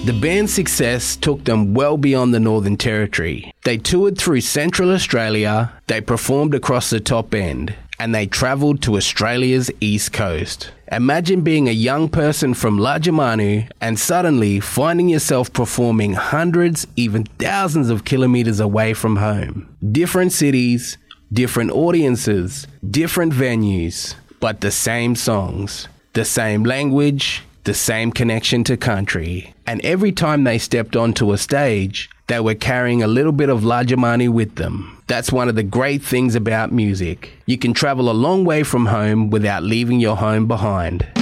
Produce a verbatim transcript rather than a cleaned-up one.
The band's success took them well beyond the Northern Territory. They toured through Central Australia, they performed across the top end, and they travelled to Australia's east coast. Imagine being a young person from Lajamanu and suddenly finding yourself performing hundreds, even thousands of kilometres away from home. Different cities, different audiences, different venues, but the same songs, the same language, the same connection to country. And every time they stepped onto a stage, they were carrying a little bit of Lajamanu with them. That's one of the great things about music. You can travel a long way from home without leaving your home behind.